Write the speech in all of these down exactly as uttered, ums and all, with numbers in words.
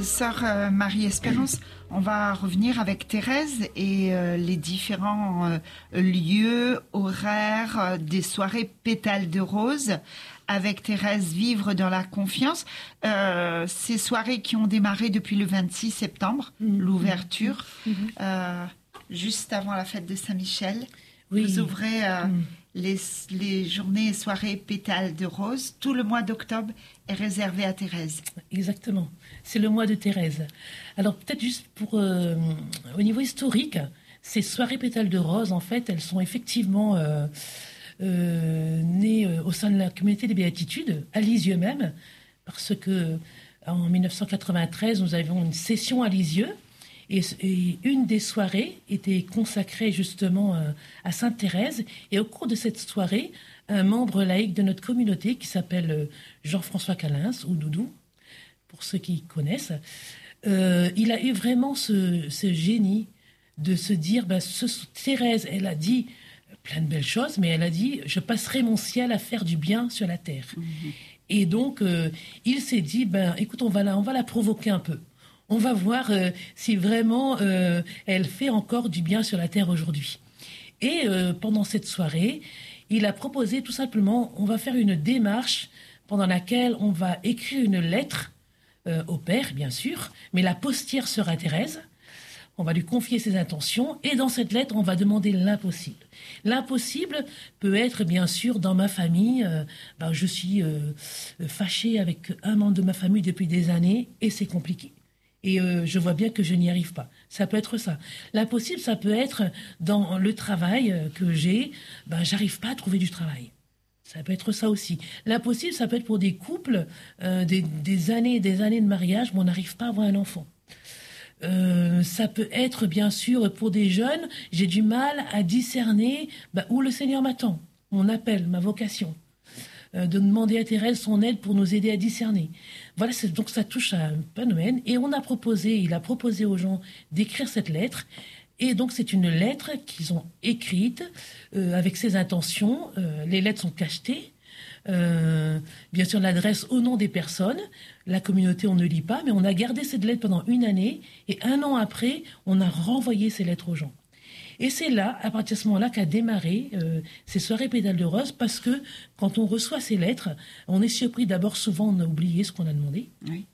sœur euh, Marie-Espérance, on va revenir avec Thérèse et euh, les différents euh, lieux, horaires, euh, des soirées pétales de rose. Avec Thérèse, vivre dans la confiance. Euh, ces soirées qui ont démarré depuis le vingt-six septembre, mmh. l'ouverture, mmh. euh, juste avant la fête de Saint-Michel. Oui. Vous ouvrez euh, mmh. les, les journées et soirées pétales de rose. Tout le mois d'octobre est réservé à Thérèse. Exactement. C'est le mois de Thérèse. Alors peut-être juste pour euh, au niveau historique, ces soirées pétales de rose, en fait, elles sont effectivement euh, euh, nées euh, au sein de la communauté des Béatitudes, à Lisieux même, parce que en dix-neuf cent quatre-vingt-treize, nous avions une session à Lisieux. Et, et une des soirées était consacrée justement euh, à Sainte Thérèse. Et au cours de cette soirée, un membre laïque de notre communauté qui s'appelle euh, Jean-François Calins, ou Doudou, pour ceux qui connaissent, euh, il a eu vraiment ce, ce génie de se dire, ben, ce, Thérèse, elle a dit plein de belles choses, mais elle a dit, je passerai mon ciel à faire du bien sur la terre. Mmh. Et donc, euh, il s'est dit, ben, écoute, on va la, on va la provoquer un peu. On va voir euh, si vraiment euh, elle fait encore du bien sur la terre aujourd'hui. Et euh, pendant cette soirée, il a proposé tout simplement, on va faire une démarche pendant laquelle on va écrire une lettre euh, au Père, bien sûr, mais la postière sera Thérèse. On va lui confier ses intentions et dans cette lettre, on va demander l'impossible. L'impossible peut être, bien sûr, dans ma famille, euh, ben, je suis euh, fâchée avec un membre de ma famille depuis des années et c'est compliqué. Et euh, je vois bien que je n'y arrive pas. Ça peut être ça. L'impossible, ça peut être dans le travail que j'ai, ben, j'arrive pas à trouver du travail. Ça peut être ça aussi. L'impossible, ça peut être pour des couples, euh, des, des années et des années de mariage, mais on n'arrive pas à avoir un enfant. Euh, ça peut être, bien sûr, pour des jeunes, j'ai du mal à discerner ben, où le Seigneur m'attend, mon appel, ma vocation. De demander à Thérèse son aide pour nous aider à discerner. Voilà, c'est, donc ça touche à un phénomène. Et on a proposé, il a proposé aux gens d'écrire cette lettre. Et donc c'est une lettre qu'ils ont écrite euh, avec ses intentions. Euh, les lettres sont cachetées. Euh, bien sûr, l'adresse au nom des personnes. La communauté, on ne lit pas, mais on a gardé cette lettre pendant une année. Et un an après, on a renvoyé ces lettres aux gens. Et c'est là, à partir de ce moment-là, qu'a démarré euh, ces soirées pétales de rose, parce que quand on reçoit ces lettres, on est surpris. D'abord, souvent, on a oublié ce qu'on a demandé. Oui.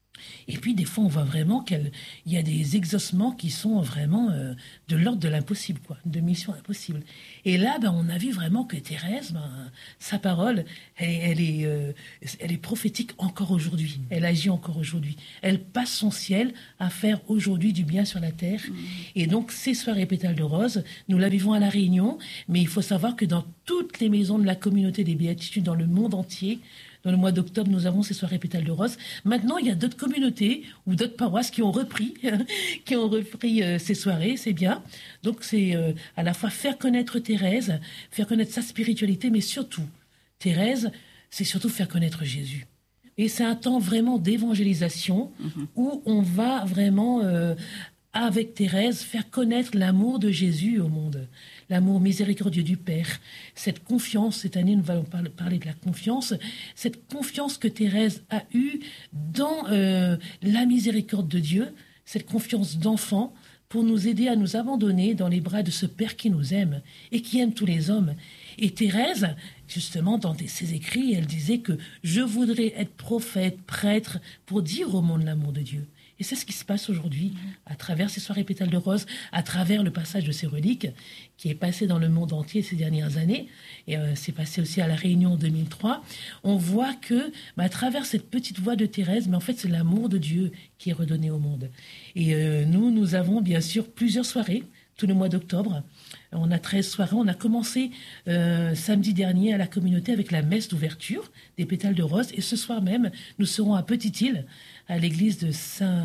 Et puis, des fois, on voit vraiment qu'il y a des exaucements qui sont vraiment euh, de l'ordre de l'impossible, quoi, de mission impossible. Et là, ben, on a vu vraiment que Thérèse, ben, sa parole, elle, elle, est, euh, elle est prophétique encore aujourd'hui. Elle agit encore aujourd'hui. Elle passe son ciel à faire aujourd'hui du bien sur la terre. Mmh. Et donc, ces soirées pétales de rose, nous la vivons à La Réunion, mais il faut savoir que dans toutes les maisons de la communauté des Béatitudes, dans le monde entier, dans le mois d'octobre, nous avons ces soirées pétales de rose. Maintenant, il y a d'autres communautés ou d'autres paroisses qui ont repris, qui ont repris euh, ces soirées, c'est bien. Donc, c'est euh, à la fois faire connaître Thérèse, faire connaître sa spiritualité, mais surtout, Thérèse, c'est surtout faire connaître Jésus. Et c'est un temps vraiment d'évangélisation mmh. où on va vraiment, euh, avec Thérèse, faire connaître l'amour de Jésus au monde. L'amour miséricordieux du Père, cette confiance, cette année nous allons parler de la confiance, cette confiance que Thérèse a eue dans euh, la miséricorde de Dieu, cette confiance d'enfant pour nous aider à nous abandonner dans les bras de ce Père qui nous aime et qui aime tous les hommes. Et Thérèse, justement, dans ses écrits, elle disait que je voudrais être prophète, prêtre, pour dire au monde l'amour de Dieu. Et c'est ce qui se passe aujourd'hui, à travers ces soirées pétales de rose, à travers le passage de ces reliques, qui est passé dans le monde entier ces dernières années, et euh, c'est passé aussi à La Réunion en deux mille trois, on voit que, bah, à travers cette petite voix de Thérèse, mais en fait c'est l'amour de Dieu qui est redonné au monde. Et euh, nous, nous avons bien sûr plusieurs soirées, tout le mois d'octobre. On a treize soirées. On a commencé euh, samedi dernier à la communauté avec la messe d'ouverture des pétales de rose. Et ce soir même, nous serons à Petite-Île, à l'église de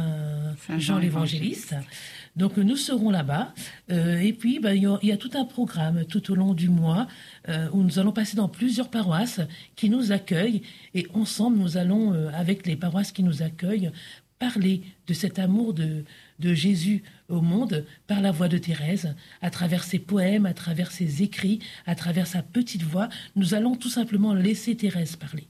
Saint-Jean-l'Évangéliste. Donc nous serons là-bas. Euh, et puis, ben, il y, y a tout un programme tout au long du mois euh, où nous allons passer dans plusieurs paroisses qui nous accueillent. Et ensemble, nous allons, euh, avec les paroisses qui nous accueillent, parler de cet amour de, de Jésus au monde par la voix de Thérèse, à travers ses poèmes, à travers ses écrits, à travers sa petite voix. Nous allons tout simplement laisser Thérèse parler.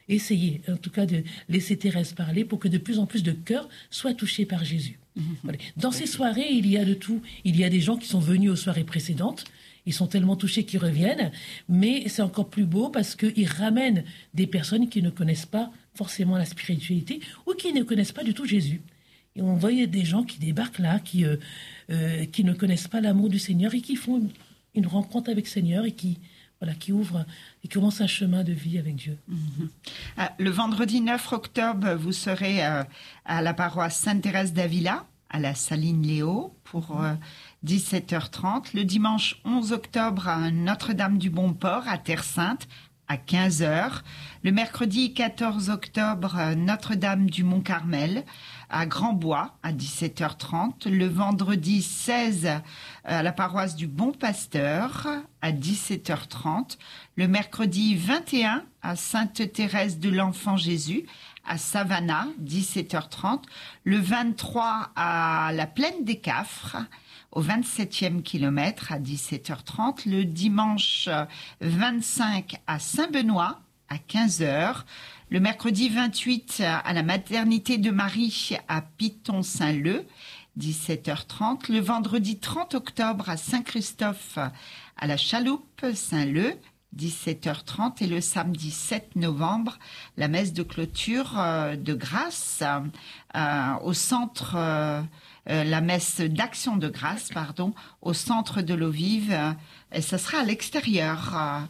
essayer, en tout cas, de laisser Thérèse parler pour que de plus en plus de cœurs soient touchés par Jésus. Mmh. Voilà. Dans ces soirées, il y a de tout. Il y a des gens qui sont venus aux soirées précédentes. Ils sont tellement touchés qu'ils reviennent. Mais c'est encore plus beau parce qu'ils ramènent des personnes qui ne connaissent pas forcément la spiritualité ou qui ne connaissent pas du tout Jésus. Et on voit des gens qui débarquent là, qui, euh, euh, qui ne connaissent pas l'amour du Seigneur et qui font une, une rencontre avec le Seigneur et qui... Voilà, qui ouvre et commence un chemin de vie avec Dieu. Mmh. Ah, le vendredi neuf octobre, vous serez euh, à la paroisse Sainte-Thérèse d'Avila, à la Saline-Léo, pour euh, dix-sept heures trente. Le dimanche onze octobre, à Notre-Dame-du-Bon-Port, à Terre-Sainte, à quinze heures. Le mercredi quatorze octobre, Notre-Dame-du-Mont-Carmel, à Grand-Bois, à dix-sept heures trente. Le vendredi seize, à la paroisse du Bon Pasteur, à dix-sept heures trente. Le mercredi vingt et un, à Sainte-Thérèse de l'Enfant Jésus, à Savannah, dix-sept heures trente. Le vingt-trois, à la Plaine des Cafres, au vingt-septième kilomètre, à dix-sept heures trente. Le dimanche vingt-cinq, à Saint-Benoît, à quinze heures. Le mercredi vingt-huit, à la maternité de Marie, à Piton-Saint-Leu, dix-sept heures trente. Le vendredi trente octobre, à Saint-Christophe, à la Chaloupe, Saint-Leu, dix-sept heures trente. Et le samedi sept novembre, la messe de clôture euh, de grâce euh, au centre, euh, euh, la messe d'action de grâce, pardon, au centre de l'eau vive. Euh, et ça sera à l'extérieur, euh,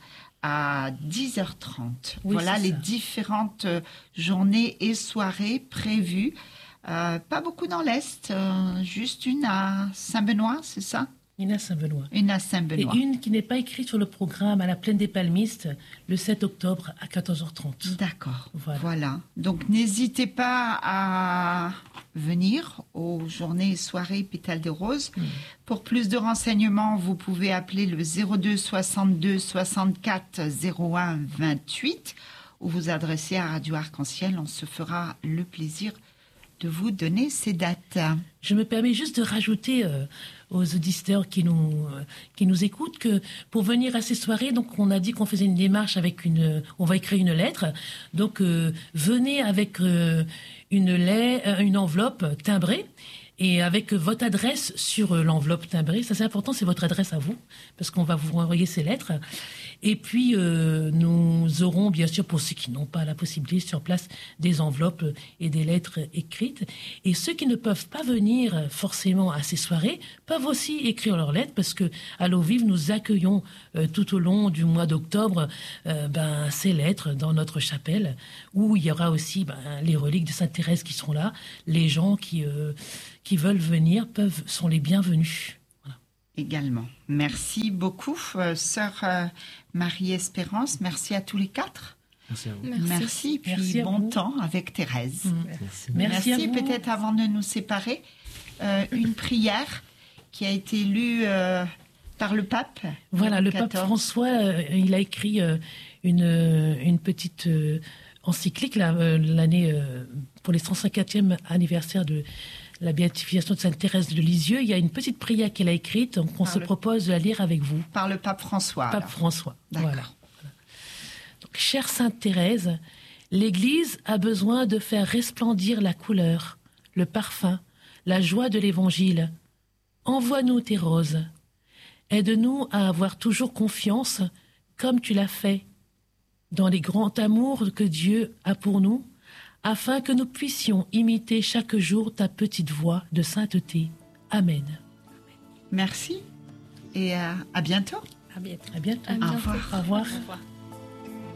à dix heures trente. Oui, voilà les ça. différentes journées et soirées prévues. Euh, pas beaucoup dans l'Est, euh, juste une à Saint-Benoît, c'est ça ? Une à Saint-Benoît. Une à Saint-Benoît. Et une qui n'est pas écrite sur le programme à la Plaine des Palmistes, le sept octobre à quatorze heures trente. D'accord. Voilà. voilà. Donc n'hésitez pas à venir aux journées et soirées Pétales de Rose. Mmh. Pour plus de renseignements, vous pouvez appeler le zéro deux soixante-deux soixante-quatre zéro un vingt-huit ou vous adresser à Radio Arc-en-Ciel. On se fera le plaisir de vous donner ces dates. Je me permets juste de rajouter euh, aux auditeurs qui nous euh, qui nous écoutent que pour venir à ces soirées, donc on a dit qu'on faisait une démarche avec une, on va écrire une lettre. Donc euh, venez avec euh, une lettre, une enveloppe timbrée. Et avec votre adresse sur l'enveloppe timbrée, ça c'est important, c'est votre adresse à vous, parce qu'on va vous envoyer ces lettres. Et puis, euh, nous aurons, bien sûr, pour ceux qui n'ont pas la possibilité, sur place, des enveloppes et des lettres écrites. Et ceux qui ne peuvent pas venir forcément à ces soirées peuvent aussi écrire leurs lettres, parce que à l'Eau Vive, nous accueillons euh, tout au long du mois d'octobre euh, ben, ces lettres dans notre chapelle, où il y aura aussi ben, les reliques de Sainte Thérèse qui seront là, les gens qui... Euh, qui veulent venir peuvent, sont les bienvenus. Voilà. Également. Merci beaucoup, euh, sœur euh, Marie-Espérance. Merci à tous les quatre. Merci à vous. Merci, merci puis merci bon vous. temps avec Thérèse. Mmh. Merci. Merci, merci peut-être avant de nous séparer, euh, une prière qui a été lue euh, par le pape. Voilà, le pape François, euh, il a écrit euh, une, une petite euh, encyclique là, euh, l'année euh, pour les cent cinquantième anniversaire de la béatification de Sainte Thérèse de Lisieux. Il y a une petite prière qu'elle a écrite, donc on par se le... propose de la lire avec vous. Par le pape François. Pape alors. François, D'accord. voilà. Donc, chère Sainte Thérèse, l'Église a besoin de faire resplendir la couleur, le parfum, la joie de l'Évangile. Envoie-nous tes roses. Aide-nous à avoir toujours confiance, comme tu l'as fait, dans les grands amours que Dieu a pour nous, afin que nous puissions imiter chaque jour ta petite voix de sainteté. Amen. Merci et à, à bientôt. À bientôt. À bientôt. Au revoir. Au revoir. Au revoir.